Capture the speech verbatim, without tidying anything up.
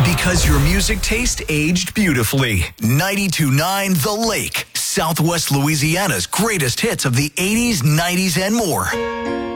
Because your music taste aged beautifully. ninety-two point nine The Lake, Southwest Louisiana's greatest hits of the eighties, nineties, and more.